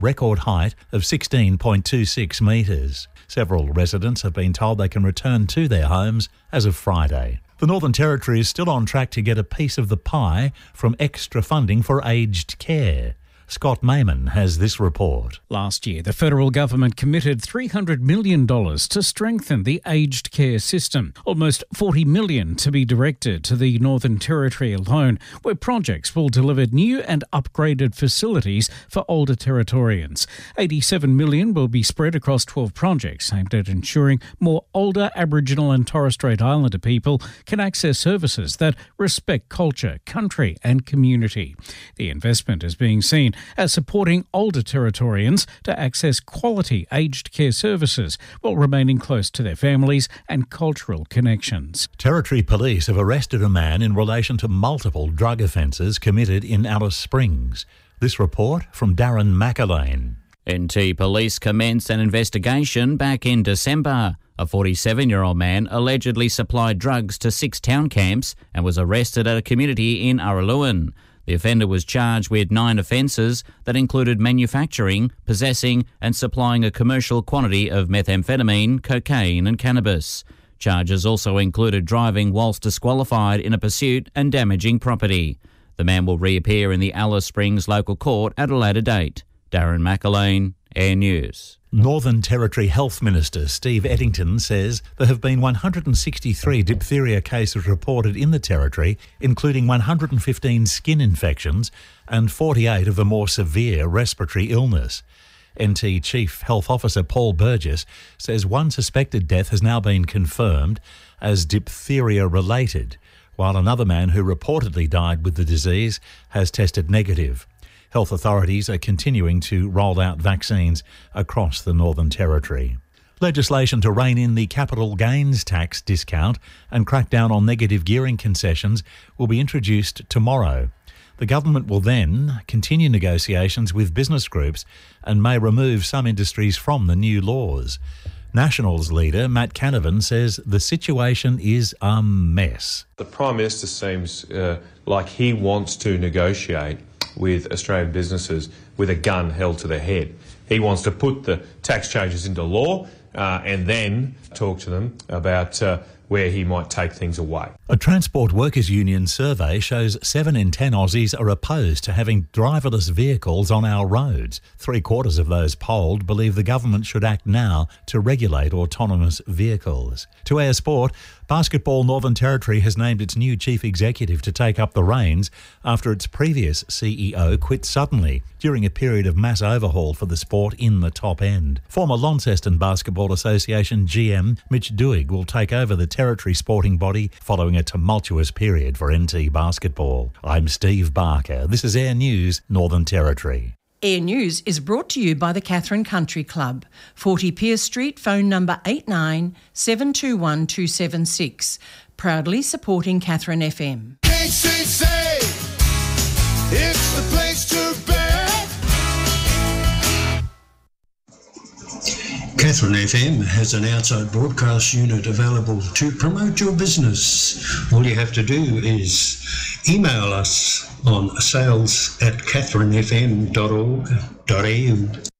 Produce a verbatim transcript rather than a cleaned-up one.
record height of sixteen point two six metres. Several residents have been told they can return to their homes as of Friday. The Northern Territory is still on track to get a piece of the pie from extra funding for aged care. Scott Mayman has this report. Last year, the federal government committed three hundred million dollars to strengthen the aged care system. Almost forty million dollars to be directed to the Northern Territory alone, where projects will deliver new and upgraded facilities for older Territorians. eighty-seven million dollars will be spread across twelve projects aimed at ensuring more older Aboriginal and Torres Strait Islander people can access services that respect culture, country and community. The investment is being seen as supporting older Territorians to access quality aged care services while remaining close to their families and cultural connections. Territory Police have arrested a man in relation to multiple drug offences committed in Alice Springs. This report from Darren McAlane. N T Police commenced an investigation back in December. A forty-seven-year-old man allegedly supplied drugs to six town camps and was arrested at a community in Araluen. The offender was charged with nine offences that included manufacturing, possessing and supplying a commercial quantity of methamphetamine, cocaine and cannabis. Charges also included driving whilst disqualified in a pursuit and damaging property. The man will reappear in the Alice Springs local court at a later date. Darren McAlane, Air News. Northern Territory Health Minister Steve Eddington says there have been one hundred sixty-three diphtheria cases reported in the Territory, including one hundred fifteen skin infections and forty-eight of a more severe respiratory illness. N T Chief Health Officer Paul Burgess says one suspected death has now been confirmed as diphtheria-related, while another man who reportedly died with the disease has tested negative. Health authorities are continuing to roll out vaccines across the Northern Territory. Legislation to rein in the capital gains tax discount and crack down on negative gearing concessions will be introduced tomorrow. The government will then continue negotiations with business groups and may remove some industries from the new laws. Nationals leader Matt Canavan says the situation is a mess. The Prime Minister seems uh, like he wants to negotiate with Australian businesses with a gun held to their head. He wants to put the tax changes into law uh, and then talk to them about uh, where he might take things away. A Transport Workers Union survey shows seven in ten Aussies are opposed to having driverless vehicles on our roads. Three quarters of those polled believe the government should act now to regulate autonomous vehicles. To Air Sport, Basketball Northern Territory has named its new chief executive to take up the reins after its previous C E O quit suddenly during a period of mass overhaul for the sport in the top end. Former Launceston Basketball Association G M Mitch Duig will take over the Territory sporting body following a tumultuous period for N T Basketball. I'm Steve Barker. This is Air News Northern Territory. Air News is brought to you by the Katherine Country Club, forty Pierce Street, phone number eight nine seven two one two seven six. Proudly supporting Katherine F M. K C C, it's the place to be. Katherine F M has an outside broadcast unit available to promote your business. All you have to do is email us on sales at katherine f m dot org dot a u.